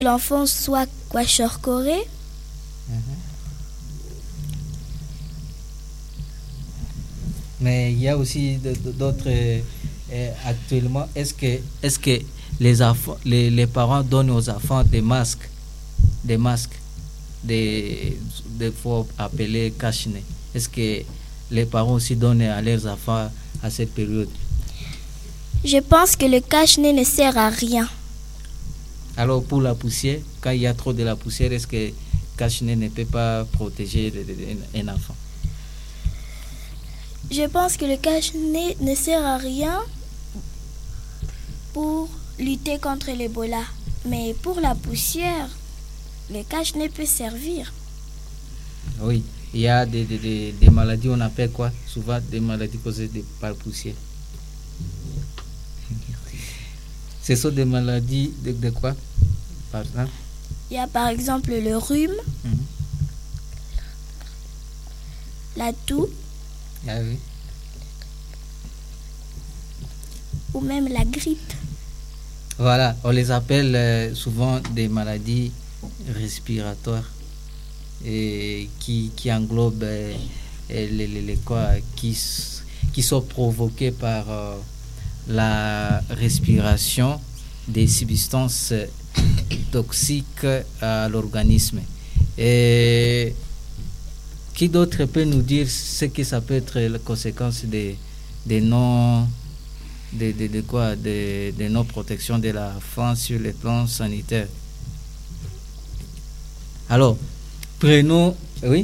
L'enfant soit kwashiorkor. Mais il y a aussi d'autres actuellement. Est-ce que les parents donnent aux enfants des masques, des faut appeler cache-nez? Est-ce que les parents aussi donnent à leurs enfants à cette période? Je pense que le cache-nez ne sert à rien. Alors pour la poussière, quand il y a trop de la poussière, est-ce que cache-nez ne peut pas protéger un enfant? Je pense que le cache-nez ne sert à rien pour lutter contre l'Ebola. Mais pour la poussière, le cache-nez peut servir. Oui, il y a des maladies, on appelle quoi? Souvent des maladies causées par la poussière. Ce sont des maladies de quoi, par exemple? Il y a par exemple le rhume, la toux, ah oui, ou même la grippe. Voilà, on les appelle souvent des maladies respiratoires et qui englobent les quoi, qui sont provoquées par la respiration des substances toxiques à l'organisme. Et qui d'autre peut nous dire ce que ça peut être la conséquence des non de nos protections de la France sur le plan sanitaire? Alors, prenons, oui.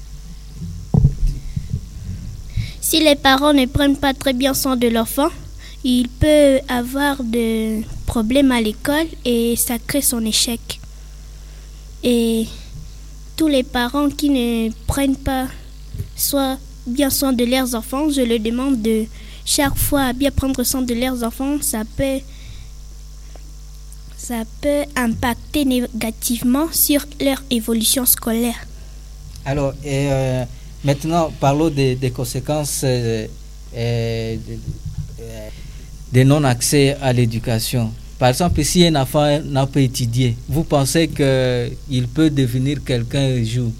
Si les parents ne prennent pas très bien soin de l'enfant, il peut avoir des problèmes à l'école et ça crée son échec. Et tous les parents qui ne prennent pas bien soin de leurs enfants, je leur demande de chaque fois bien prendre soin de leurs enfants. Ça peut impacter négativement sur leur évolution scolaire. Alors, maintenant, parlons des conséquences de non-accès à l'éducation. Par exemple, si un enfant n'a pas étudié, vous pensez qu'il peut devenir quelqu'un un jour?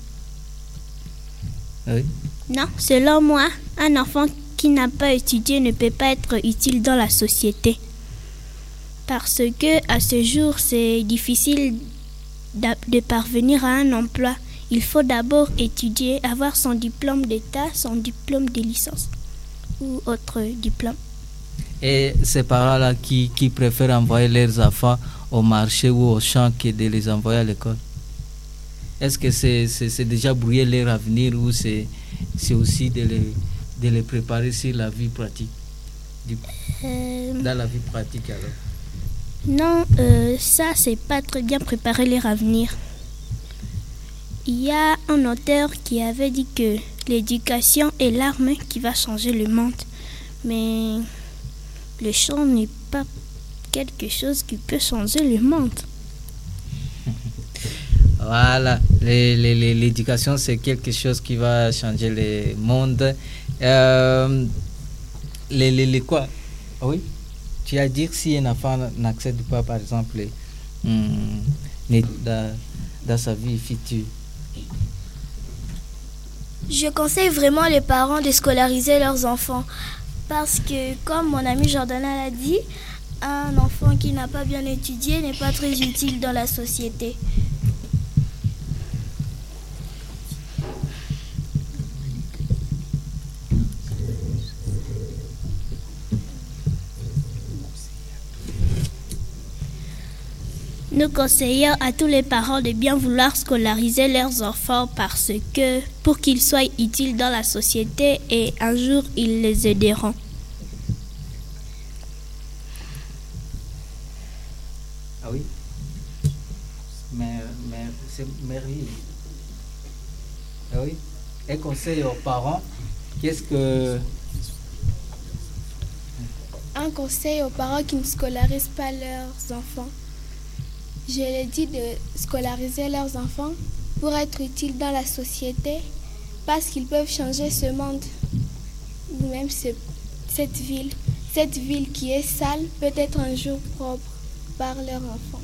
Oui. Non, selon moi, un enfant qui n'a pas étudié ne peut pas être utile dans la société. Parce que à ce jour, c'est difficile de parvenir à un emploi. Il faut d'abord étudier, avoir son diplôme d'État, son diplôme de licence ou autre diplôme. Et ces parents-là qui préfèrent envoyer leurs enfants au marché ou au champ que de les envoyer à l'école, est-ce que c'est déjà brouiller leur avenir ou c'est aussi de les préparer sur la vie pratique, dans la vie pratique alors? Non, ça c'est pas très bien préparer leur avenir. Il y a un auteur qui avait dit que l'éducation est l'arme qui va changer le monde. Mais le champ n'est pas quelque chose qui peut changer le monde. Voilà, l'éducation c'est quelque chose qui va changer le monde. Quoi? Oui? Tu as dit si un enfant n'accède pas, par exemple, dans sa vie future. Je conseille vraiment les parents de scolariser leurs enfants. Parce que, comme mon ami Jordana l'a dit, un enfant qui n'a pas bien étudié n'est pas très utile dans la société. Nous conseillons à tous les parents de bien vouloir scolariser leurs enfants pour qu'ils soient utiles dans la société et un jour ils les aideront. Ah oui? Mais c'est merveilleux. Ah oui? Un conseil aux parents, Un conseil aux parents qui ne scolarisent pas leurs enfants. Je leur dis de scolariser leurs enfants pour être utiles dans la société parce qu'ils peuvent changer ce monde ou même cette ville. Cette ville qui est sale peut être un jour propre par leurs enfants.